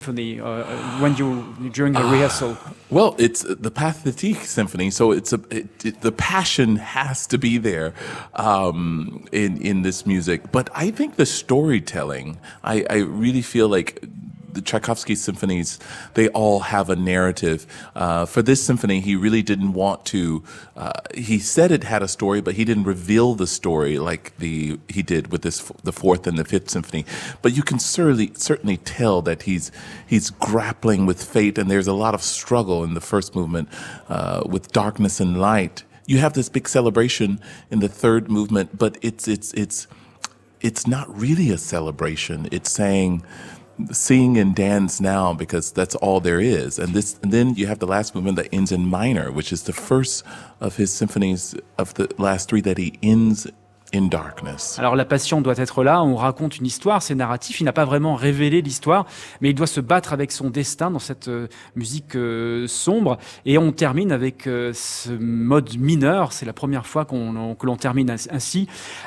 symphony during the rehearsal? Well, it's the Pathétique Symphony, so the passion has to be there in this music. But I think the storytelling, I really feel like the Tchaikovsky symphonies, they all have a narrative. For this symphony, he really didn't want to. He said it had a story, but he didn't reveal the story like he did with the Fourth and the Fifth Symphony. But you can certainly tell that he's grappling with fate, and there's a lot of struggle in the first movement with darkness and light. You have this big celebration in the third movement, but it's not really a celebration. It's saying, sing and dance now because that's all there is. And then you have the last movement that ends in minor, which is the first of his symphonies of the last three that he ends in darkness. Alors la passion doit être là, on raconte une histoire, c'est narratif, il n'a pas vraiment révélé l'histoire, mais il doit se battre avec son destin dans cette musique sombre, et on termine avec ce mode mineur, c'est la première fois que l'on termine ainsi.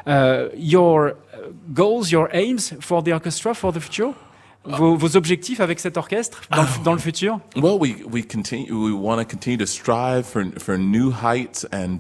Your goals, your aims for the orchestra, for the future? Vos objectifs avec cet orchestre dans le futur? Well, we want to continue to strive for new heights, and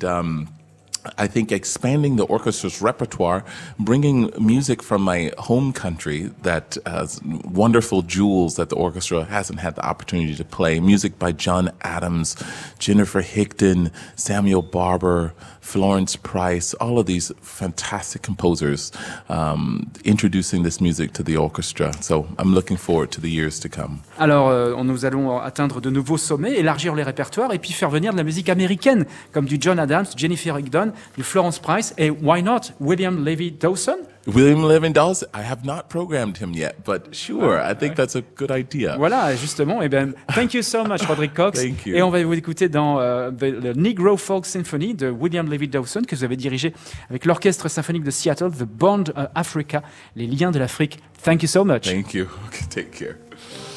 I think expanding the orchestra's repertoire, bringing music from my home country that has wonderful jewels that the orchestra hasn't had the opportunity to play. Music by John Adams, Jennifer Higdon, Samuel Barber, Florence Price, all of these fantastic composers introducing this music to the orchestra. So I'm looking forward to the years to come. Alors, nous allons atteindre de nouveaux sommets, élargir les répertoires et puis faire venir de la musique américaine, comme du John Adams, Jennifer Higdon, du Florence Price et why not William Levy Dawson? William Levy Dawson, I have not programmed him yet, but sure, I think that's a good idea. Voilà, justement, thank you so much, Roderick Cox. Thank you. Et on va vous écouter dans the Negro Folk Symphony de William Levy Dawson, que vous avez dirigé avec l'Orchestre Symphonique de Seattle, The Bond Africa, les liens de l'Afrique. Thank you so much. Thank you. Okay, take care.